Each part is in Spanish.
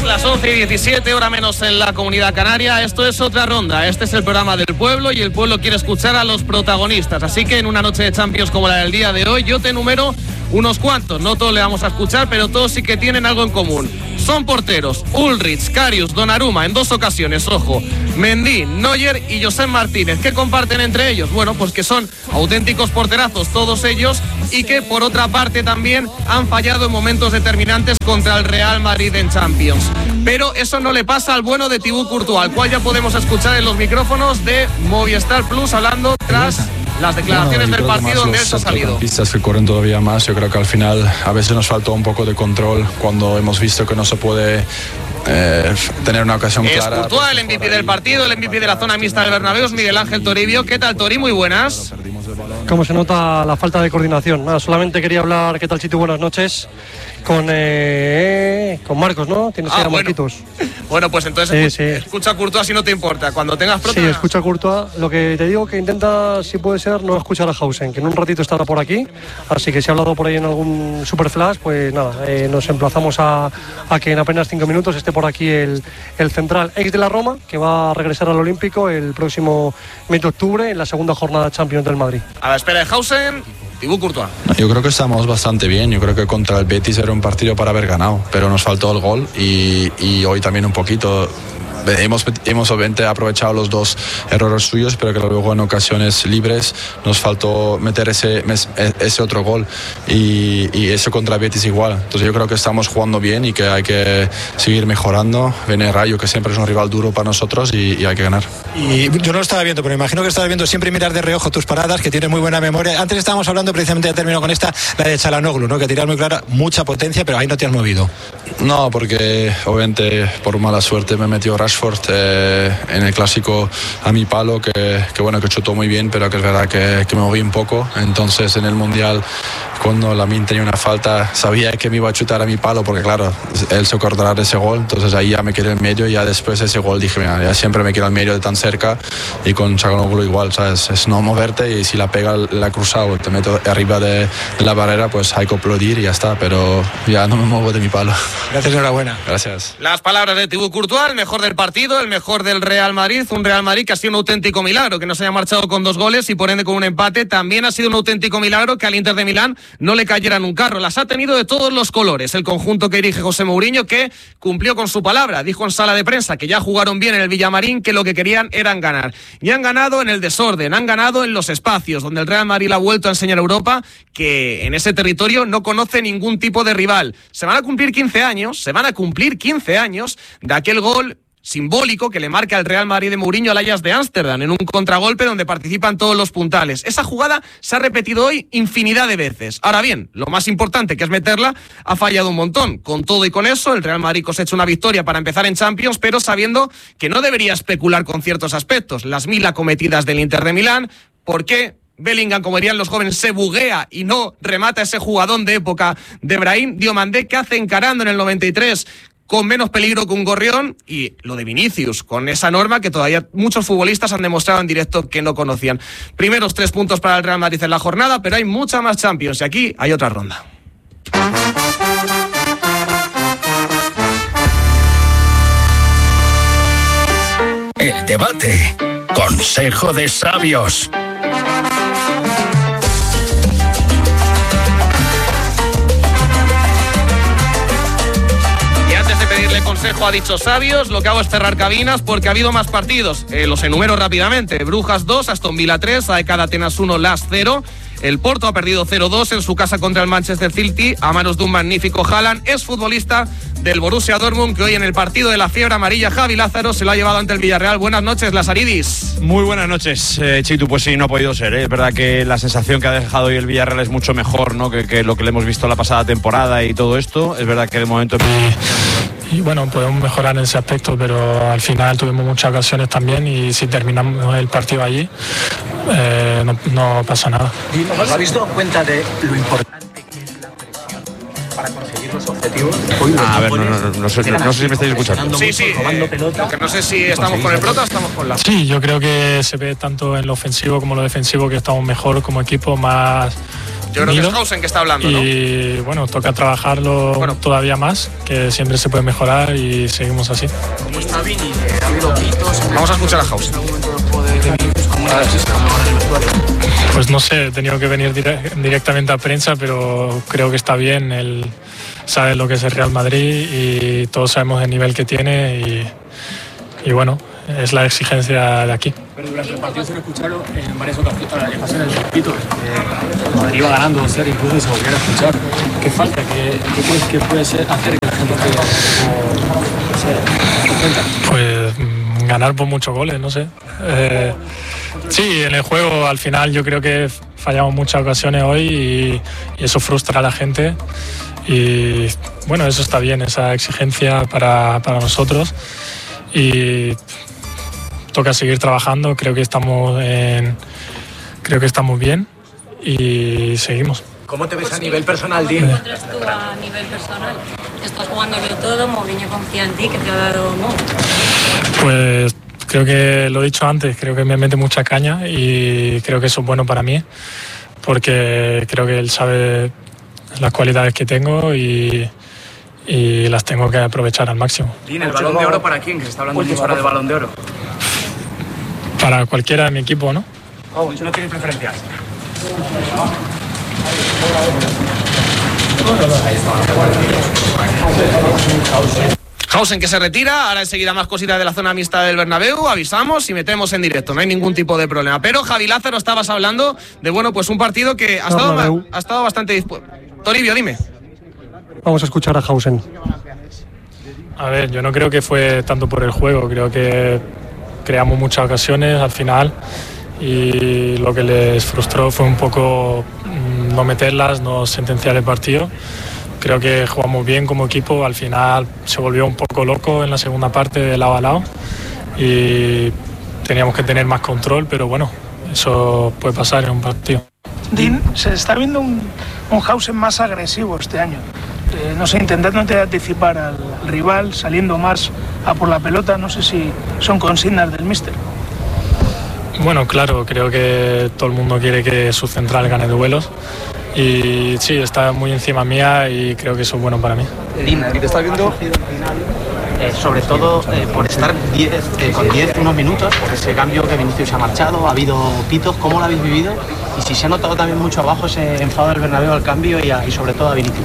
las 11:17, hora menos en la Comunidad Canaria. Esto es Otra Ronda. Este es el programa del pueblo y el pueblo quiere escuchar a los protagonistas. Así que en una noche de Champions como la del día de hoy, yo te enumero unos cuantos. No todos le vamos a escuchar, pero todos sí que tienen algo en común. Son porteros: Ulrich, Karius, Donnarumma en 2 ocasiones, ojo, Mendy, Neuer y Josep Martínez. ¿Qué comparten entre ellos? Bueno, pues que son auténticos porterazos todos ellos y que por otra parte también han fallado en momentos determinantes contra el Real Madrid en Champions. Pero eso no le pasa al bueno de Thibaut Courtois, al cual ya podemos escuchar en los micrófonos de Movistar Plus hablando tras las declaraciones del partido donde él se ha salido. Pistas que corren todavía más. Yo creo que al final a veces nos faltó un poco de control cuando hemos visto que no se puede tener una ocasión clara. Courtois, el MVP del partido, el MVP de la zona mixta del Bernabéu, es Miguel Ángel Toribio. ¿Qué tal, Tori? Muy buenas. ¿Cómo se nota la falta de coordinación? Nada, solamente quería hablar, ¿qué tal, Chitu? Buenas noches. Con Marcos, ¿no? Tienes que ir a Marquitos. Bueno, pues entonces sí. Escucha a Courtois si no te importa. Cuando tengas pronto. Sí, escucha a Courtois. Lo que te digo que intenta, si puede ser, no escuchar a Hausen, que en un ratito estará por aquí. Así que si ha hablado por ahí en algún superflash, pues nada, nos emplazamos a que en apenas 5 minutos esté por aquí el central ex de la Roma, que va a regresar al Olímpico el próximo mes de octubre en la segunda jornada Champions del Madrid. A la espera de Hausen, Thibaut Courtois. Yo creo que estamos bastante bien. Yo creo que contra el Betis era un partido para haber ganado, pero nos faltó el gol y hoy también un poquito. Hemos obviamente aprovechado los 2 errores suyos, pero que luego en ocasiones libres nos faltó meter ese otro gol y eso contra Betis igual. Entonces yo creo que estamos jugando bien y que hay que seguir mejorando. Viene Rayo, que siempre es un rival duro para nosotros y hay que ganar. Y yo no lo estaba viendo, pero imagino que estabas viendo siempre mirar de reojo tus paradas, que tienes muy buena memoria. Antes estábamos hablando, precisamente ya termino con esta, la de Çalhanoğlu, ¿no? Que tiras muy clara, mucha potencia, pero ahí no te has movido. No, porque obviamente por mala suerte me metió Rashford en el clásico a mi palo, que bueno, que chutó muy bien, pero que es verdad que me moví un poco. Entonces en el Mundial, cuando Lamine tenía una falta, sabía que me iba a chutar a mi palo, porque claro, él se acordará de ese gol. Entonces ahí ya me quedé en medio y ya después de ese gol dije, mira, ya siempre me quedo en medio de tan cerca. Y con Çalhanoğlu igual, ¿sabes? Es no moverte, y si la pega la cruzada o te meto arriba de la barrera, pues hay que aplaudir y ya está, pero ya no me muevo de mi palo. Gracias, enhorabuena. Gracias. Las palabras de Thibaut Courtois, el mejor del partido, el mejor del Real Madrid, un Real Madrid que ha sido un auténtico milagro, que no se haya marchado con 2 goles y por ende con un empate. También ha sido un auténtico milagro que al Inter de Milán no le cayera en un carro. Las ha tenido de todos los colores el conjunto que dirige José Mourinho, que cumplió con su palabra. Dijo en sala de prensa que ya jugaron bien en el Villamarín, que lo que querían eran ganar. Y han ganado en el desorden, han ganado en los espacios, donde el Real Madrid ha vuelto a enseñar a Europa que en ese territorio no conoce ningún tipo de rival. Se van a cumplir 15 años de aquel gol simbólico que le marca el Real Madrid de Mourinho al Ajax de Ámsterdam en un contragolpe donde participan todos los puntales. Esa jugada se ha repetido hoy infinidad de veces. Ahora bien, lo más importante, que es meterla, ha fallado un montón. Con todo y con eso, el Real Madrid cosecha una victoria para empezar en Champions, pero sabiendo que no debería especular con ciertos aspectos. Las 1000 acometidas del Inter de Milán. ¿Por qué Bellingham, como dirían los jóvenes, se buguea y no remata ese jugadón de época de Brahim Diomandé, que hace encarando en el 93 con menos peligro que un gorrión? Y lo de Vinicius, con esa norma que todavía muchos futbolistas han demostrado en directo que no conocían. Primeros 3 puntos para el Real Madrid en la jornada, pero hay mucha más Champions y aquí hay otra ronda. El debate. Consejo de sabios. Pedirle consejo a dichos sabios, lo que hago es cerrar cabinas porque ha habido más partidos. Los enumero rápidamente: Brujas 2, Aston Villa 3, AEK Atenas 1, Las 0. El Porto ha perdido 0-2 en su casa contra el Manchester City a manos de un magnífico Haaland. Es futbolista del Borussia Dortmund, que hoy en el partido de la fiebre amarilla, Javi Lázaro, se lo ha llevado ante el Villarreal. Buenas noches, Lazaridis. Muy buenas noches, Chitu. Pues sí, no ha podido ser, ¿eh? Es verdad que la sensación que ha dejado hoy el Villarreal es mucho mejor, ¿no?, que lo que le hemos visto la pasada temporada y todo esto. Es verdad que de momento... Y bueno, podemos mejorar en ese aspecto, pero al final tuvimos muchas ocasiones también y si terminamos el partido allí, no pasa nada. ¿Os habéis dado cuenta de lo importante que es la presión para conseguir los objetivos? A ver, no sé si me estáis escuchando. Sí, lo que no sé si estamos con el prota o estamos con la... Sí, yo creo que se ve tanto en lo ofensivo como en lo defensivo que estamos mejor como equipo, más Yo creo que es Hausen que está hablando, ¿no? Y bueno, toca trabajarlo todavía más, que siempre se puede mejorar y seguimos así. ¿Cómo está Vini? ¿Ha habido pitos? Vamos a escuchar a Hausen. Pues no sé, he tenido que venir directamente a prensa, pero creo que está bien. Él sabe lo que es el Real Madrid y todos sabemos el nivel que tiene y bueno, es la exigencia de aquí. Pero durante el partido se lo escucharon en varias ocasiones los pitos. Madrid iba ganando 2-0 incluso y se volvieron a escuchar. ¿Qué falta? ¿Qué crees que puede hacer que la gente Pues ganar por muchos goles, no sé. Sí, en el juego al final yo creo que fallamos muchas ocasiones hoy y eso frustra a la gente. Y bueno, eso está bien, esa exigencia para nosotros. Y toca seguir trabajando, creo que estamos bien y seguimos. ¿Cómo te ves a nivel personal, Dean? ¿Cómo te encuentras tú a nivel personal? Estás jugándolo todo, Mourinho confía en ti, que te ha dado Pues creo que lo he dicho antes, creo que me mete mucha caña y creo que eso es bueno para mí, porque creo que él sabe las cualidades que tengo y las tengo que aprovechar al máximo. Dean, ¿el Balón de Oro para quién? Que se está hablando mucho ahora de Balón de Oro. Para cualquiera de mi equipo, ¿no? No tienes preferencias. Hausen que se retira, ahora enseguida más cositas de la zona mixta del Bernabéu, avisamos y metemos en directo, no hay ningún tipo de problema. Pero Javi Lázaro, estabas hablando de, bueno, pues un partido que ha estado bastante dispuesto. Toribio, dime. Vamos a escuchar a Hausen. A ver, yo no creo que fue tanto por el juego, creo que creamos muchas ocasiones al final y lo que les frustró fue un poco no meterlas, no sentenciar el partido. Creo que jugamos bien como equipo, al final se volvió un poco loco en la segunda parte de lado a lado y teníamos que tener más control, pero bueno, eso puede pasar en un partido. Dean, se está viendo un Hausen más agresivo este año. No sé, intentando anticipar al rival, saliendo más a por la pelota, no sé si son consignas del míster. Bueno, claro, creo que todo el mundo quiere que su central gane duelos y sí, está muy encima mía y creo que eso es bueno para mí. Dean, te estás viendo sobre todo por estar con 10 unos minutos, por ese cambio que Vinicius se ha marchado, ha habido pitos, ¿cómo lo habéis vivido? Y si se ha notado también mucho abajo ese enfado del Bernabéu al cambio y sobre todo a Vinicius.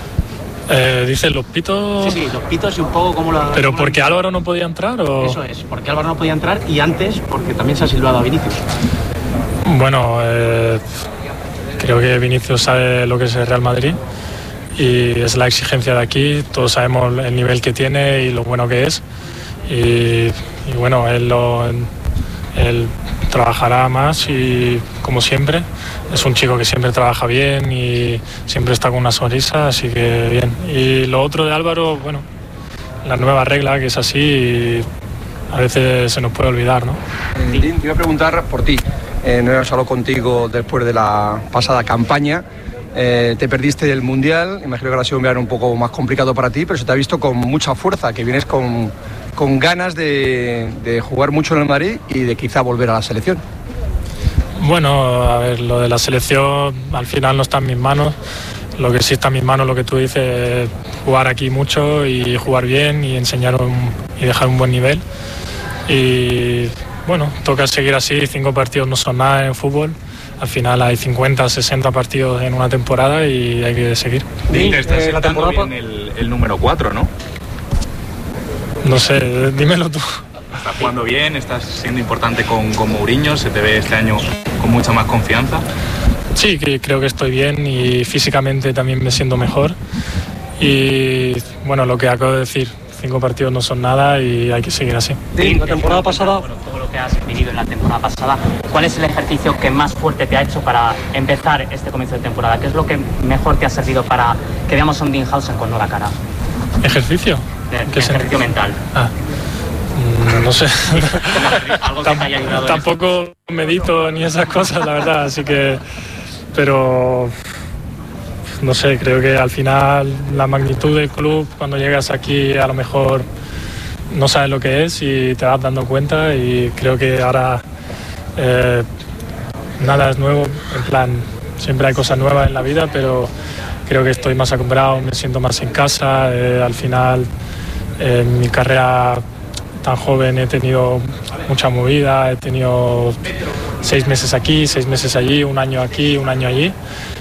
¿Dices los pitos? Sí, los pitos y un poco como lo... ¿Pero porque Álvaro no podía entrar o...? Eso es, porque Álvaro no podía entrar y antes porque también se ha silbado a Vinicius. Bueno, creo que Vinicius sabe lo que es el Real Madrid y es la exigencia de aquí, todos sabemos el nivel que tiene y lo bueno que es y bueno, él trabajará más y como siempre es un chico que siempre trabaja bien y siempre está con una sonrisa, así que bien. Y lo otro de Álvaro, bueno, la nueva regla que es así y a veces se nos puede olvidar, ¿no? Dean, te iba a preguntar por ti, no hemos hablado contigo después de la pasada campaña, te perdiste el Mundial, imagino que ahora ha sido un verano un poco más complicado para ti, pero se te ha visto con mucha fuerza, que vienes con ganas de jugar mucho en el Madrid y de quizá volver a la selección. Bueno, a ver, lo de la selección al final no está en mis manos. Lo que sí está en mis manos, lo que tú dices, es jugar aquí mucho y jugar bien y enseñar y dejar un buen nivel. Y bueno, toca seguir así, 5 partidos no son nada en fútbol. Al final hay 50, 60 partidos en una temporada y hay que seguir. Te estás sentando bien el número 4, ¿no? No sé, dímelo tú. Estás jugando bien, estás siendo importante con Mourinho, se te ve este año con mucha más confianza. Sí, que creo que estoy bien y físicamente también me siento mejor. Y bueno, lo que acabo de decir, 5 partidos no son nada y hay que seguir así. La temporada pasada... Todo lo que has vivido en la temporada pasada, ¿cuál es el ejercicio que más fuerte te ha hecho para empezar este comienzo de temporada? ¿Qué es lo que mejor te ha servido para que veamos a un Dean Hausen con nueva cara? ¿Ejercicio? Ejercicio mental. No sé. Algo que te haya ayudado. Tampoco medito ni esas cosas, la verdad, así que... Pero... No sé, creo que al final la magnitud del club, cuando llegas aquí a lo mejor no sabes lo que es y te vas dando cuenta y creo que ahora nada es nuevo, en plan siempre hay cosas nuevas en la vida, pero creo que estoy más acostumbrado, me siento más en casa. Al final, en mi carrera tan joven he tenido mucha movida, he tenido 6 meses aquí, 6 meses allí, 1 año aquí, 1 año allí.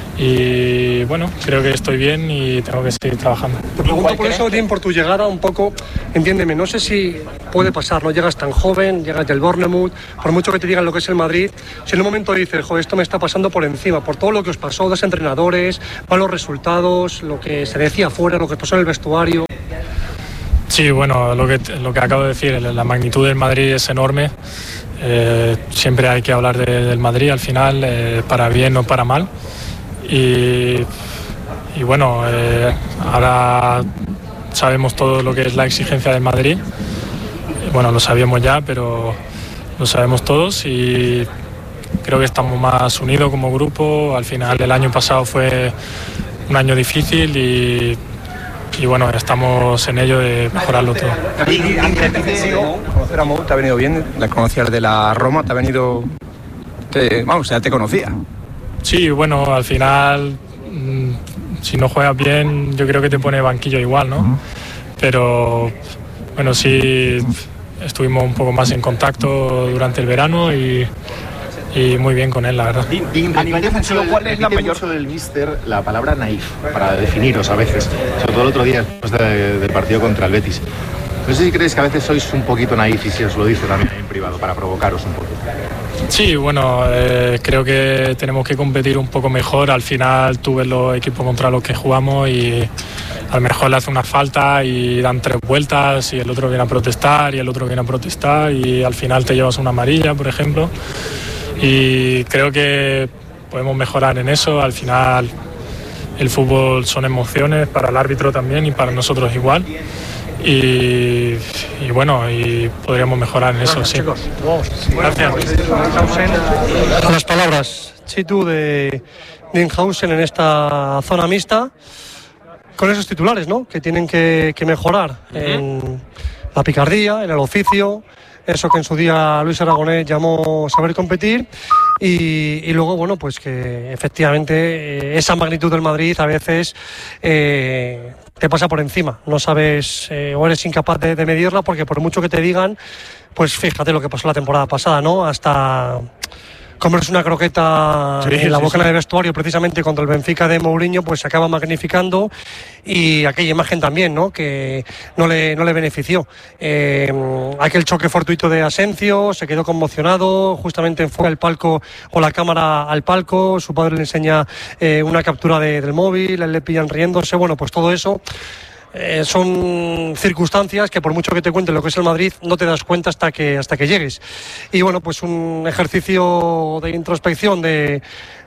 Y bueno, creo que estoy bien y tengo que seguir trabajando. Te pregunto por eso, Tim, por tu llegada un poco, entiéndeme, no sé si puede pasar, no llegas tan joven, llegas del Bournemouth, por mucho que te digan lo que es el Madrid, si en un momento dices, joder, esto me está pasando por encima, por todo lo que os pasó, 2 entrenadores, malos resultados, lo que se decía afuera, lo que pasó en el vestuario. Sí, bueno, lo que acabo de decir, la magnitud del Madrid es enorme. Siempre hay que hablar del Madrid al final, para bien o para mal. Y bueno, ahora sabemos todo lo que es la exigencia del Madrid. Bueno, lo sabíamos ya, pero lo sabemos todos y creo que estamos más unidos como grupo. Al final el año pasado fue un año difícil y bueno, estamos en ello de mejorarlo todo. Conocer a Mou te ha venido bien, la conocías de la Roma, te ha venido... ya te conocía. Sí, bueno, al final, si no juegas bien, yo creo que te pone banquillo igual, ¿no? Pero, bueno, sí, estuvimos un poco más en contacto durante el verano y muy bien con él, la verdad. A nivel defensivo, ¿cuál es la mayor del míster la palabra naif para definiros a veces? Sobre todo el otro día, después del partido contra el Betis. No sé si creéis que a veces sois un poquito naif y si os lo dice también en privado, para provocaros un poquito. Sí, bueno, creo que tenemos que competir un poco mejor. Al final tú ves los equipos contra los que jugamos y a lo mejor le hace una falta y dan 3 vueltas y el otro viene a protestar y el otro viene a protestar y al final te llevas una amarilla, por ejemplo. Y creo que podemos mejorar en eso. Al final el fútbol son emociones para el árbitro también y para nosotros igual. Y bueno, y podríamos mejorar en eso, sí. Gracias. Las palabras, Chitu, de Dinghausen en esta zona mixta, con esos titulares, ¿no? Que tienen que mejorar en la picardía, en el oficio, eso que en su día Luis Aragonés llamó saber competir. Y luego, bueno, pues que efectivamente esa magnitud del Madrid a veces te pasa por encima, no sabes o eres incapaz de medirla, porque por mucho que te digan, pues fíjate lo que pasó la temporada pasada, ¿no? Hasta comerse una croqueta en la boca del vestuario precisamente contra el Benfica de Mourinho, pues se acaba magnificando, y aquella imagen también, ¿no? Que no le benefició. Aquel choque fortuito de Asensio, se quedó conmocionado, justamente enfoca el palco o la cámara al palco, su padre le enseña una captura del móvil, él le pillan riéndose, bueno, pues todo eso. Son circunstancias que por mucho que te cuenten lo que es el Madrid no te das cuenta hasta que llegues. Y bueno, pues un ejercicio de introspección del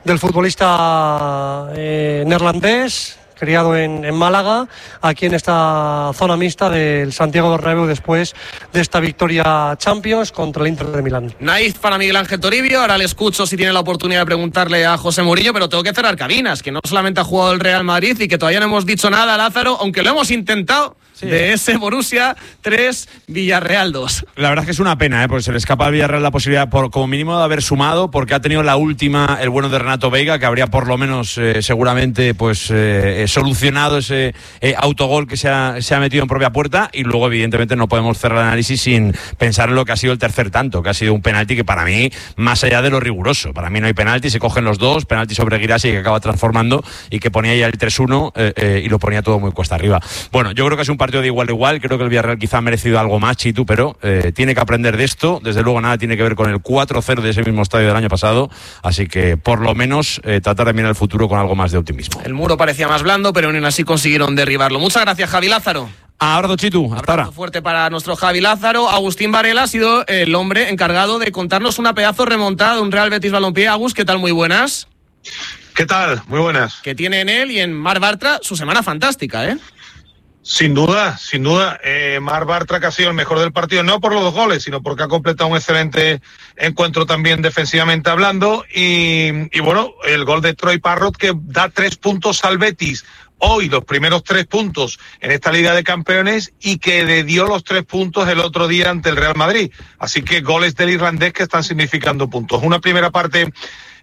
futbolista neerlandés, criado en Málaga, aquí en esta zona mixta del Santiago Bernabéu después de esta victoria Champions contra el Inter de Milán. Naif para Miguel Ángel Toribio. Ahora le escucho si tiene la oportunidad de preguntarle a José Murillo, pero tengo que cerrar cabinas, que no solamente ha jugado el Real Madrid y que todavía no hemos dicho nada, Lázaro, aunque lo hemos intentado. Sí. De ese Borussia 3, Villarreal 2. La verdad es que es una pena, porque se le escapa al Villarreal la posibilidad, como mínimo, de haber sumado, porque ha tenido la última, el bueno de Renato Veiga, que habría por lo menos seguramente solucionado ese autogol que se ha metido en propia puerta. Y luego, evidentemente, no podemos cerrar el análisis sin pensar en lo que ha sido el tercer tanto, que ha sido un penalti que para mí, más allá de lo riguroso, para mí no hay penalti, se cogen los dos, penalti sobre Guirassi que acaba transformando y que ponía ya el 3-1 y lo ponía todo muy cuesta arriba. Bueno, yo creo que es un partido de igual a igual. Creo que el Villarreal quizá ha merecido algo más, Chitu, pero tiene que aprender de esto. Desde luego nada tiene que ver con el 4-0 de ese mismo estadio del año pasado, así que por lo menos tratar de mirar el futuro con algo más de optimismo. El muro parecía más blando, pero aún así consiguieron derribarlo. Muchas gracias, Javi Lázaro. Abrazo, Chitu, hasta ahora. Fuerte para nuestro Javi Lázaro. Agustín Varela ha sido el hombre encargado de contarnos una pedazo remontada de un Real Betis Balompié. Agus, ¿qué tal? Muy buenas. ¿Qué tal? Muy buenas. Que tiene en él y en Marc Bartra su semana fantástica, ¿eh? Sin duda, sin duda. Marc Bartra, que ha sido el mejor del partido, no por los 2 goles, sino porque ha completado un excelente encuentro también defensivamente hablando. Y bueno, el gol de Troy Parrott, que da 3 puntos al Betis. Hoy los primeros 3 puntos en esta Liga de Campeones, y que le dio los 3 puntos el otro día ante el Real Madrid. Así que goles del irlandés que están significando puntos. Una primera parte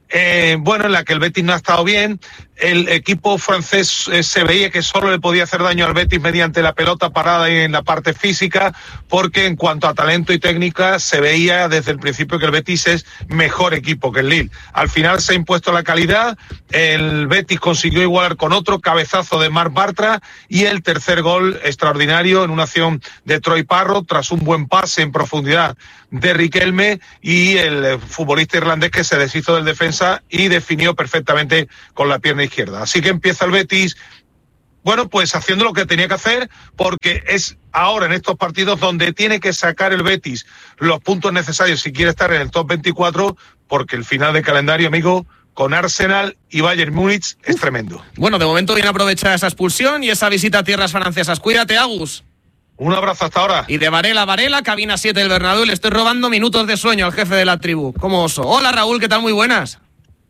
bueno, en la que el Betis no ha estado bien. El equipo francés se veía que solo le podía hacer daño al Betis mediante la pelota parada y en la parte física, porque en cuanto a talento y técnica se veía desde el principio que el Betis es mejor equipo que el Lille. Al final se ha impuesto la calidad, el Betis consiguió igualar con otro cabezazo de Marc Bartra y el tercer gol extraordinario en una acción de Troy Parrott tras un buen pase en profundidad de Riquelme y el futbolista irlandés que se deshizo del defensa y definió perfectamente con la pierna izquierda. Así que empieza el Betis, bueno, pues haciendo lo que tenía que hacer, porque es ahora en estos partidos donde tiene que sacar el Betis los puntos necesarios si quiere estar en el top 24, porque el final de calendario, amigo, con Arsenal y Bayern Múnich es tremendo. Bueno, de momento viene aprovechar esa expulsión y esa visita a tierras francesas. Cuídate, Agus. Un abrazo hasta ahora. Y de Varela a Varela, cabina 7 del Bernabéu, le estoy robando minutos de sueño al jefe de la tribu. Como oso. Hola, Raúl, ¿qué tal? Muy buenas.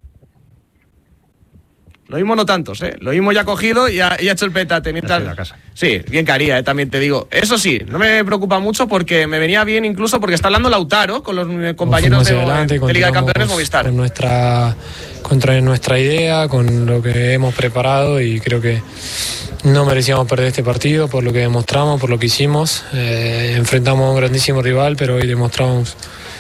Lo mismo no tantos, ¿eh? Lo mismo ya cogido y ha hecho el petate. Mientras... la casa. Sí, bien que haría, también te digo. Eso sí, no me preocupa mucho porque me venía bien incluso porque está hablando Lautaro con los compañeros de Liga de Campeones Movistar. Contra nuestra idea, con lo que hemos preparado y creo que no merecíamos perder este partido por lo que demostramos, por lo que hicimos. Enfrentamos a un grandísimo rival, pero hoy demostramos...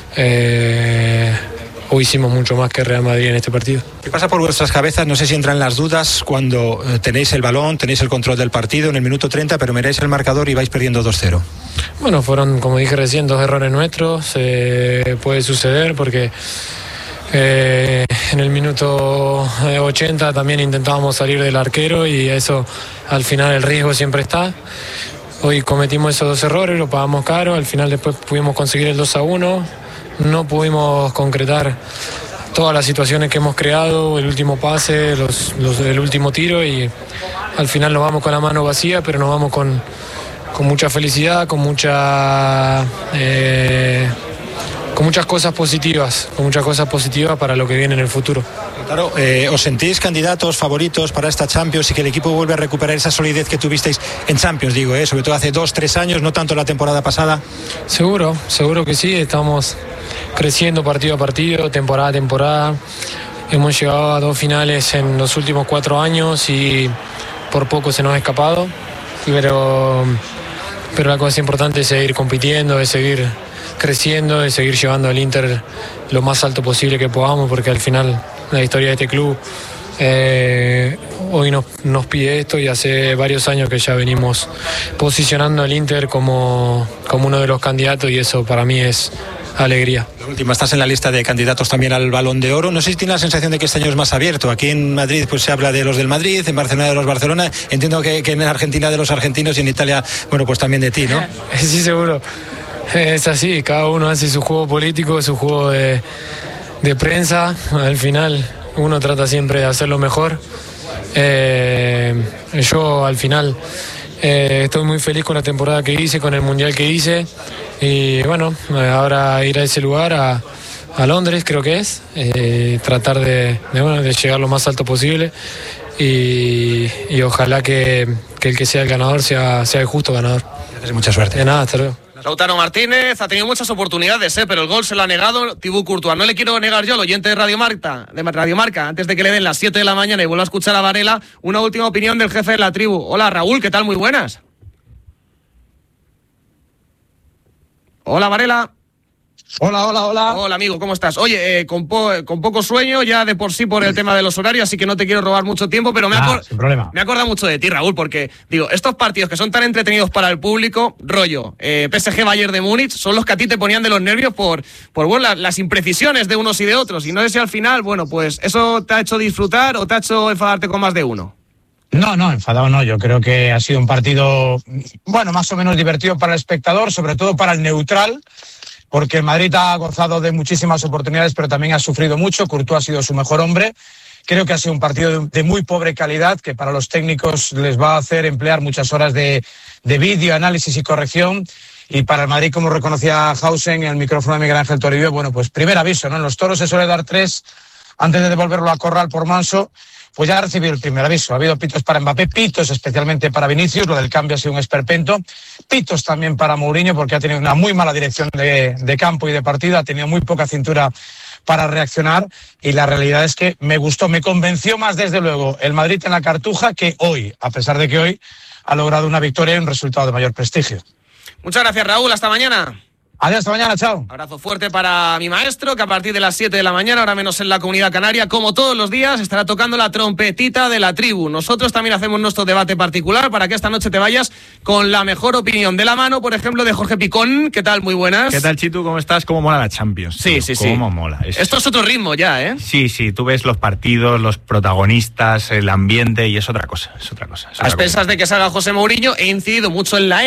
Hoy hicimos mucho más que Real Madrid en este partido. ¿Qué pasa por vuestras cabezas? No sé si entran las dudas cuando tenéis el balón, tenéis el control del partido en el minuto 30, pero miráis el marcador y vais perdiendo 2-0. Bueno, fueron, como dije recién, 2 errores nuestros. Puede suceder porque en el minuto 80 también intentábamos salir del arquero y eso, al final el riesgo siempre está. Hoy cometimos esos 2 errores, lo pagamos caro, al final después pudimos conseguir el 2-1. No pudimos concretar todas las situaciones que hemos creado, el último pase, el último tiro y al final nos vamos con la mano vacía, pero nos vamos con mucha felicidad, con muchas cosas positivas, para lo que viene en el futuro. Claro, ¿os sentís candidatos favoritos para esta Champions y que el equipo vuelve a recuperar esa solidez que tuvisteis en Champions, digo, sobre todo hace 2-3 años, no tanto la temporada pasada? Seguro que sí, estamos creciendo partido a partido, temporada a temporada. Hemos llegado a 2 finales en los últimos 4 años y por poco se nos ha escapado, pero la cosa importante es seguir compitiendo, es seguir creciendo, de seguir llevando al Inter lo más alto posible que podamos, porque al final la historia de este club hoy nos pide esto y hace varios años que ya venimos posicionando al Inter como uno de los candidatos y eso para mí es alegría. La última, estás en la lista de candidatos también al Balón de Oro. No sé si tienes la sensación de que este año es más abierto. Aquí en Madrid pues se habla de los del Madrid, en Barcelona de los Barcelona. Entiendo que en Argentina de los argentinos y en Italia, bueno, pues también de ti, ¿no? Sí, seguro. Es así, cada uno hace su juego político, su juego de prensa. Al final uno trata siempre de hacerlo mejor. Yo al final estoy muy feliz con la temporada que hice, con el mundial que hice y bueno, ahora ir a ese lugar, a Londres creo que es, tratar de llegar lo más alto posible y ojalá que el que sea el ganador sea el justo ganador. Gracias, mucha suerte. De nada, hasta luego. Lautaro Martínez ha tenido muchas oportunidades, pero el gol se lo ha negado Thibaut Courtois. No le quiero negar yo al oyente de Radio Marca, antes de que le den las 7 de la mañana y vuelva a escuchar a Varela, una última opinión del jefe de la tribu. Hola, Raúl, ¿qué tal? Muy buenas. Hola, Varela. Hola. Hola, amigo, ¿cómo estás? Oye, con poco sueño ya de por sí por el tema de los horarios, así que no te quiero robar mucho tiempo, pero me acuerdo mucho de ti, Raúl, porque, digo, estos partidos que son tan entretenidos para el público, rollo, PSG Bayern de Múnich, son los que a ti te ponían de los nervios por bueno, las imprecisiones de unos y de otros, y no sé si al final, bueno, pues eso te ha hecho disfrutar o te ha hecho enfadarte con más de uno. No, enfadado no, yo creo que ha sido un partido, bueno, más o menos divertido para el espectador, sobre todo para el neutral, porque el Madrid ha gozado de muchísimas oportunidades, pero también ha sufrido mucho. Courtois ha sido su mejor hombre. Creo que ha sido un partido de muy pobre calidad, que para los técnicos les va a hacer emplear muchas horas de vídeo, análisis y corrección. Y para el Madrid, como reconocía Hausen en el micrófono de Miguel Ángel Toribio, bueno, pues primer aviso, ¿no? En los toros se suele dar 3 antes de devolverlo a corral por Manso. Pues ya ha recibido el primer aviso. Ha habido pitos para Mbappé, pitos especialmente para Vinicius. Lo del cambio ha sido un esperpento. Pitos también para Mourinho porque ha tenido una muy mala dirección de campo y de partida. Ha tenido muy poca cintura para reaccionar, y la realidad es que me gustó, me convenció más desde luego el Madrid en la Cartuja que hoy, a pesar de que hoy ha logrado una victoria y un resultado de mayor prestigio. Muchas gracias, Raúl, hasta mañana. Adiós, hasta mañana, chao. Abrazo fuerte para mi maestro, que a partir de las 7 de la mañana, ahora menos en la Comunidad Canaria, como todos los días, estará tocando la trompetita de la tribu. Nosotros también hacemos nuestro debate particular para que esta noche te vayas con la mejor opinión de la mano, por ejemplo, de Jorge Picón. ¿Qué tal? Muy buenas. ¿Qué tal, Chitu? ¿Cómo estás? ¿Cómo mola la Champions? Sí, sí, sí. ¿Cómo mola? Esto es otro ritmo ya, ¿eh? Sí, sí, tú ves los partidos, los protagonistas, el ambiente, y es otra cosa, es otra cosa. A expensas de que salga José Mourinho, he incidido mucho en la